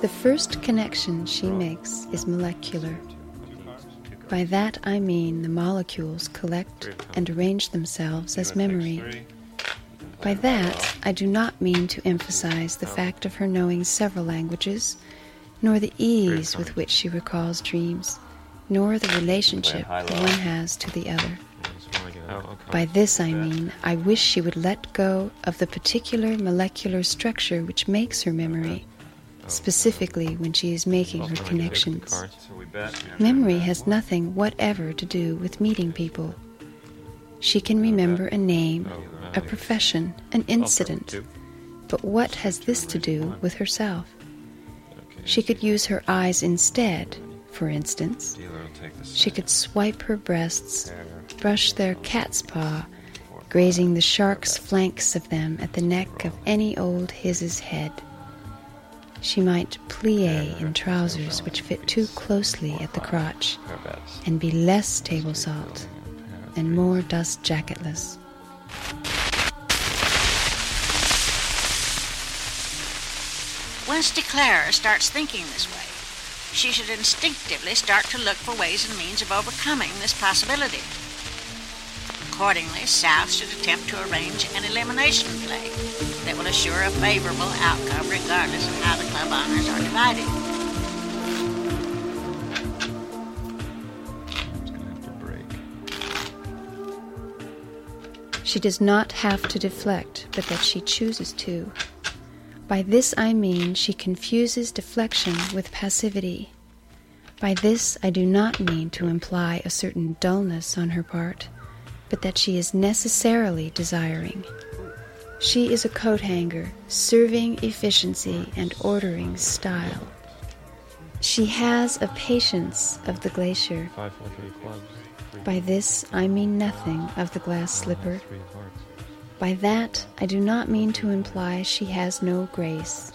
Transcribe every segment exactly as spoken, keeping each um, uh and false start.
The first connection she makes is molecular. By that I mean the molecules collect and arrange themselves as memory. By that I do not mean to emphasize the fact of her knowing several languages, nor the ease with which she recalls dreams, nor the relationship the one has to the other. By this I mean I wish she would let go of the particular molecular structure which makes her memory, specifically when she is making her connections. Memory has nothing whatever to do with meeting people. She can remember a name, a profession, an incident, but what has this to do with herself? She could use her eyes instead, for instance. She could swipe her breasts, brush their cat's paw, grazing the shark's flanks of them at the neck of any old his's head. She might plie in trousers which fit too closely at the crotch, and be less table salt, and more dust jacketless. Once DeClaire starts thinking this way, she should instinctively start to look for ways and means of overcoming this possibility. Accordingly, South should attempt to arrange an elimination play that will assure a favorable outcome regardless of how the club honors are divided. She does not have to deflect, but that she chooses to. By this I mean she confuses deflection with passivity. By this I do not mean to imply a certain dullness on her part, but that she is necessarily desiring. She is a coat hanger, serving efficiency and ordering style. She has a patience of the glacier. By this I mean nothing of the glass slipper. By that I do not mean to imply she has no grace.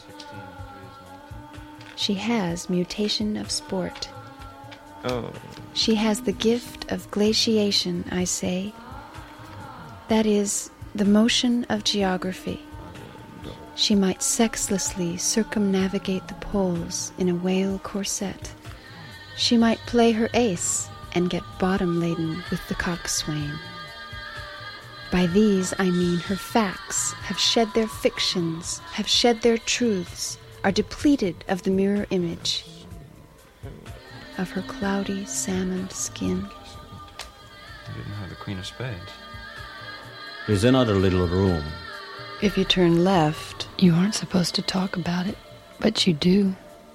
She has mutation of sport. Oh. She has the gift of glaciation, I say. That is, the motion of geography. She might sexlessly circumnavigate the poles in a whale corset. She might play her ace and get bottom-laden with the coxswain. By these I mean her facts have shed their fictions, have shed their truths, are depleted of the mirror image of her cloudy salmon skin. You didn't have the Queen of Spades. There's another little room. If you turn left, you aren't supposed to talk about it, but you do.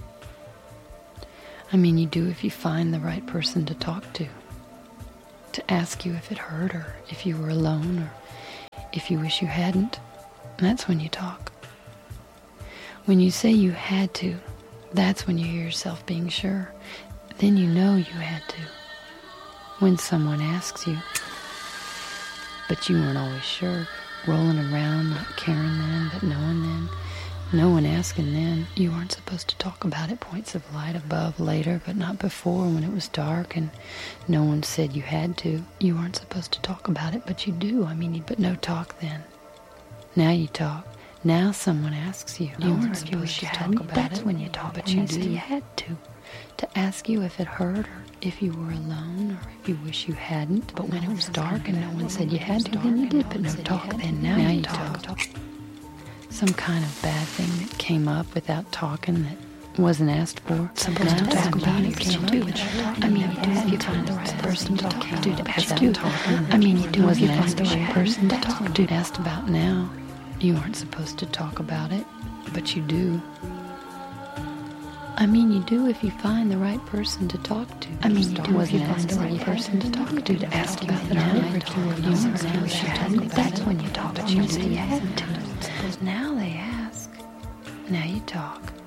I mean, you do if you find the right person to talk to. To ask you if it hurt her, if you were alone, or if you wish you hadn't. That's when you talk. When you say you had to, that's when you hear yourself being sure. Then you know you had to. When someone asks you, but you weren't always sure, rolling around, not caring then, but knowing then, no one asking then, you aren't supposed to talk about it. Points of light above later, but not before when it was dark and no one said you had to. You aren't supposed to talk about it, but you do. I mean, but no talk then. Now you talk. Now someone asks you. You weren't supposed to talk about it when you talk, but you do. You had to. To ask you if it hurt or if you were alone or if you wish you hadn't. But when it was dark and no one said you had to, then you did. But no talk then. Now you talk. Some kind of bad thing that came up without talking that wasn't asked for. Supposed to talk about it, but you do. I mean, you do if you find the right person to talk to. To ask to. I mean, you do if you find the right person to talk to. Asked about now. You aren't supposed to talk about it, but you do. I mean, you do if you find the right person to talk to. I mean, you do if you find the right person to talk to. To ask about it now. That's when you talk, but you say you had to. Now they ask. Now you talk.